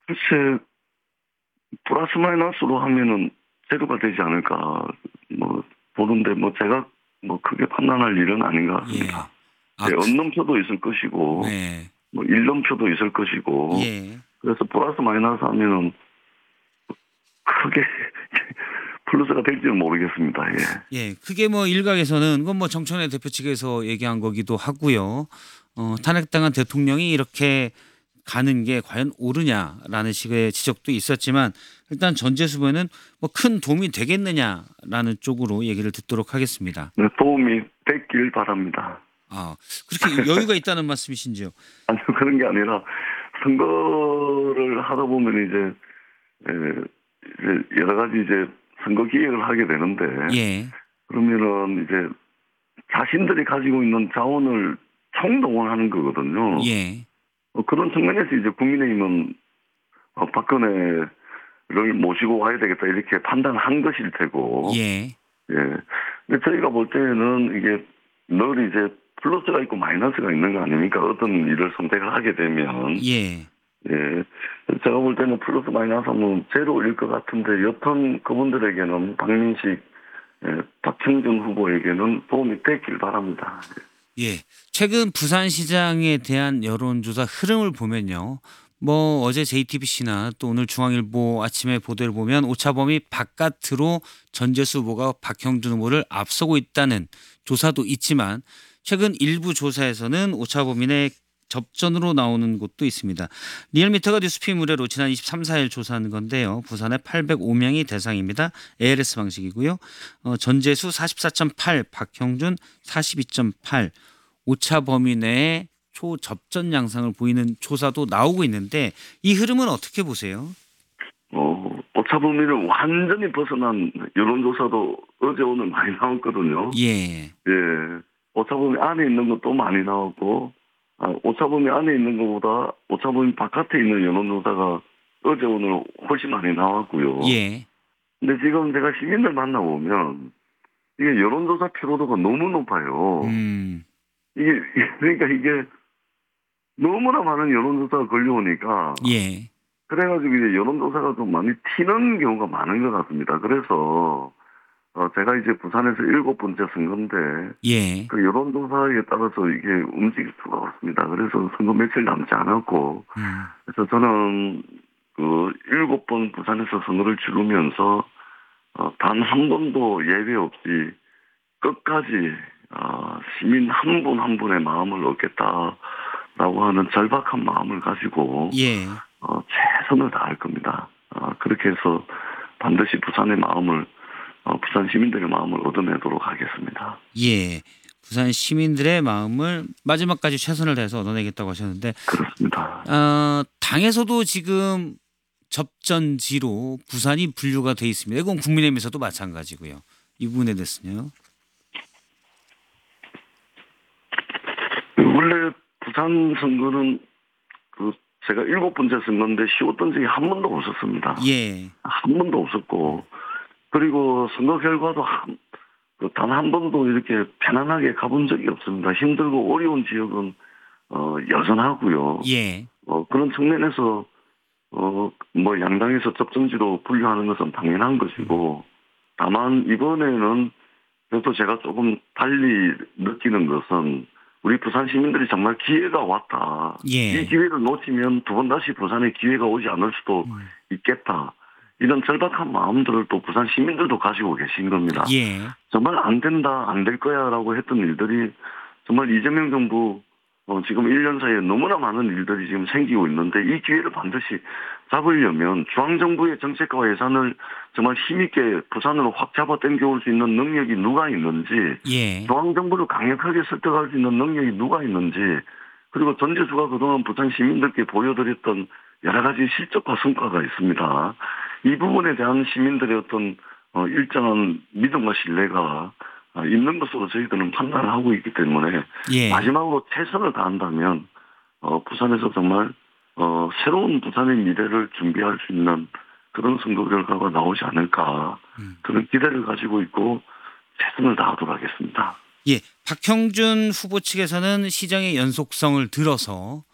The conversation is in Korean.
글쎄, 플러스 마이너스로 하면은 제로가 되지 않을까, 보는데, 제가 크게 판단할 일은 아닌 것 예. 같습니다. 아, 예, 언넘표도 있을 것이고, 네. 일넘표도 있을 것이고, 예. 그래서 플러스 마이너스 하면은 크게 플러스가 될지는 모르겠습니다. 예. 예. 그게 뭐 일각에서는 그건 뭐 정청래 대표 측에서 얘기한 거기도 하고요. 탄핵당한 대통령이 이렇게 가는 게 과연 옳으냐라는 식의 지적도 있었지만 일단 전재수 후보는 뭐 큰 도움이 되겠느냐라는 쪽으로 얘기를 듣도록 하겠습니다. 네, 도움이 됐길 바랍니다. 아, 그렇게 여유가 있다는 말씀이신지요? 아니요, 그런 게 아니라 선거를 하다 보면 이제 여러 가지 이제 선거 기획을 하게 되는데, 예. 그러면은 이제 자신들이 가지고 있는 자원을 총동원하는 거거든요. 예. 그런 측면에서 이제 국민의힘은 박근혜를 모시고 와야 되겠다 이렇게 판단한 것일 테고, 예. 예. 근데 저희가 볼 때는 이게 늘 이제 플러스가 있고 마이너스가 있는 거 아닙니까? 어떤 일을 선택을 하게 되면. 예. 예. 제가 볼 때는 플러스 마이너스 하면 제로일 것 같은데, 여튼 그분들에게는 박민식, 박형준 후보에게는 도움이 됐길 바랍니다. 예. 최근 부산시장에 대한 여론조사 흐름을 보면요. 뭐 어제 JTBC나 또 오늘 중앙일보 아침에 보도를 보면 오차범위 바깥으로 전재수 후보가 박형준 후보를 앞서고 있다는 조사도 있지만 최근 일부 조사에서는 오차범위 내 접전으로 나오는 곳도 있습니다. 리얼미터가 뉴스피임 의뢰로 지난 23, 4일 조사한 건데요. 부산에 805명이 대상입니다. ALS 방식이고요. 전재수 44.8, 박형준 42.8, 오차 범위 내에 초접전 양상을 보이는 조사도 나오고 있는데 이 흐름은 어떻게 보세요? 오차 범위를 완전히 벗어난 여론조사도 어제 오늘 많이 나왔거든요. 예. 예. 오차 범위 안에 있는 것도 많이 나왔고, 오차 범위 안에 있는 것보다 오차 범위 바깥에 있는 여론조사가 어제 오늘 훨씬 많이 나왔고요. 예. 근데 지금 제가 시민들 만나보면 이게 여론조사 피로도가 너무 높아요. 그러니까 이게 너무나 많은 여론조사가 걸려오니까, 예. 그래가지고 이제 여론조사가 좀 많이 튀는 경우가 많은 것 같습니다. 그래서 제가 이제 부산에서 7번째 선거인데, 예. 그 여론조사에 따라서 이게 움직일 수가 없습니다. 그래서 선거 며칠 남지 않았고, 그래서 저는 그 7번 부산에서 선거를 치르면서 단 한 번도 예외 없이 끝까지 시민 한 분 한 분의 마음을 얻겠다라고 하는 절박한 마음을 가지고 예. 최선을 다할 겁니다. 그렇게 해서 반드시 부산의 마음을, 부산 시민들의 마음을 얻어내도록 하겠습니다. 예. 부산 시민들의 마음을 마지막까지 최선을 다해서 얻어내겠다고 하셨는데 그렇습니다. 당에서도 지금 접전지로 부산이 분류가 돼 있습니다. 이건 국민의힘에서도 마찬가지고요. 이 부분에 대해서는요. 원래 부산 선거는 제가 7번째 선거인데 쉬웠던 적이 한 번도 없었습니다. 예. 한 번도 없었고, 그리고 선거 결과도 단 한 번도 이렇게 편안하게 가본 적이 없습니다. 힘들고 어려운 지역은 여전하고요. 예. 그런 측면에서 양당에서 접전지로 분류하는 것은 당연한 것이고, 다만 이번에는 그래도 제가 조금 달리 느끼는 것은 우리 부산 시민들이 정말 기회가 왔다. 예. 이 기회를 놓치면 두 번 다시 부산에 기회가 오지 않을 수도 있겠다. 이런 절박한 마음들을 또 부산 시민들도 가지고 계신 겁니다. 예. 정말 안 된다, 안 될 거야라고 했던 일들이 정말 이재명 정부 지금 1년 사이에 너무나 많은 일들이 지금 생기고 있는데, 이 기회를 반드시 잡으려면 중앙정부의 정책과 예산을 정말 힘있게 부산으로 확 잡아 당겨올 수 있는 능력이 누가 있는지, 예. 중앙정부를 강력하게 설득할 수 있는 능력이 누가 있는지, 그리고 전재수가 그동안 부산 시민들께 보여드렸던 여러 가지 실적과 성과가 있습니다. 이 부분에 대한 시민들의 어떤 일정한 믿음과 신뢰가 있는 것으로 저희들은 판단을 하고 있기 때문에, 예. 마지막으로 최선을 다한다면 부산에서 정말 새로운 부산의 미래를 준비할 수 있는 그런 선거 결과가 나오지 않을까, 그런 기대를 가지고 있고 최선을 다하도록 하겠습니다. 예. 박형준 후보 측에서는 시장의 연속성을 들어서